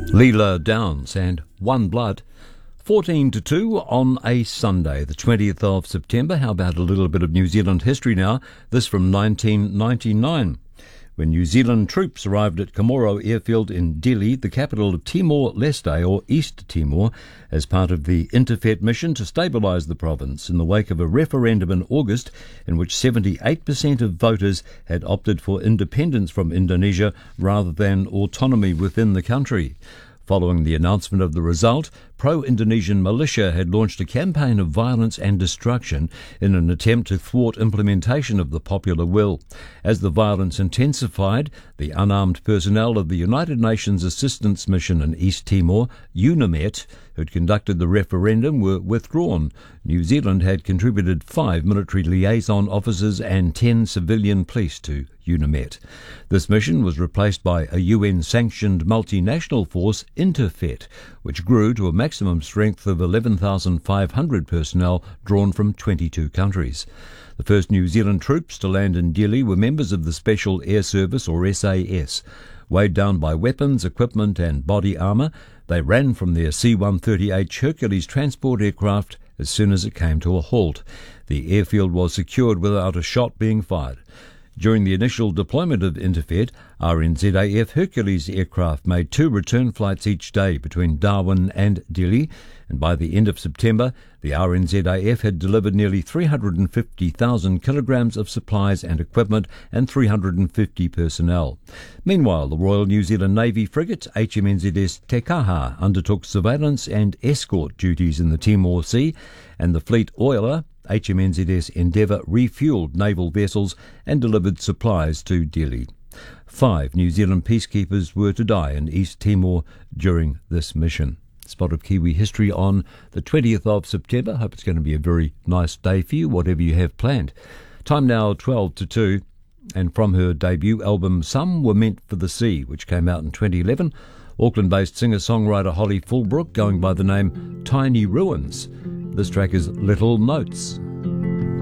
Leela Downs and One Blood. 14-2 on a Sunday, the 20th of September. How about a little bit of New Zealand history now? This from 1999. When New Zealand troops arrived at Comoro Airfield in Dili, the capital of Timor-Leste, or East Timor, as part of the Interfet mission to stabilise the province in the wake of a referendum in August in which 78% of voters had opted for independence from Indonesia rather than autonomy within the country. Following the announcement of the result, pro-Indonesian militia had launched a campaign of violence and destruction in an attempt to thwart implementation of the popular will. As the violence intensified, the unarmed personnel of the United Nations Assistance Mission in East Timor, UNIMET, who had conducted the referendum, were withdrawn. New Zealand had contributed 5 military liaison officers and 10 civilian police to UNIMET. This mission was replaced by a UN-sanctioned multinational force, Interfet, which grew to a maximum strength of 11,500 personnel drawn from 22 countries. The first New Zealand troops to land in Dili were members of the Special Air Service, or SAS. Weighed down by weapons, equipment and body armour, they ran from their C-130H Hercules transport aircraft as soon as it came to a halt. The airfield was secured without a shot being fired. During the initial deployment of Interfet, RNZAF Hercules aircraft made 2 return flights each day between Darwin and Dili, and by the end of September, the RNZAF had delivered nearly 350,000 kilograms of supplies and equipment and 350 personnel. Meanwhile, the Royal New Zealand Navy frigate HMNZS Te Kaha undertook surveillance and escort duties in the Timor Sea, and the fleet oiler HMNZS Endeavour refuelled naval vessels and delivered supplies to Dili. 5 New Zealand peacekeepers were to die in East Timor during this mission. Spot of Kiwi history on the 20th of September. Hope it's going to be a very nice day for you, whatever you have planned. Time now 12-2, and from her debut album Some Were Meant for the Sea, which came out in 2011, Auckland-based singer-songwriter Holly Fullbrook, going by the name Tiny Ruins. This track is Little Notes.